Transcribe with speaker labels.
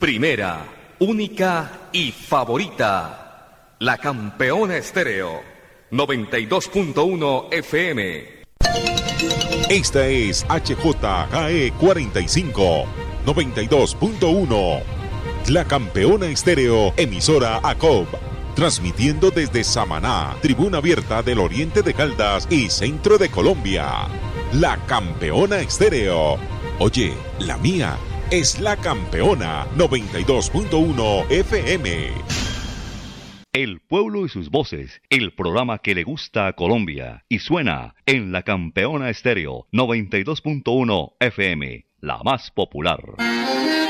Speaker 1: Primera, única y favorita. La Campeona Estéreo. 92.1 FM.
Speaker 2: Esta es HJGE 45, 92.1. La Campeona Estéreo, emisora ACOB. Transmitiendo desde Samaná, tribuna abierta del oriente de Caldas y centro de Colombia. La Campeona Estéreo. Oye, la mía es La Campeona 92.1 FM.
Speaker 3: El pueblo y sus voces, el programa que le gusta a Colombia y suena en La Campeona Estéreo 92.1 FM, la más popular.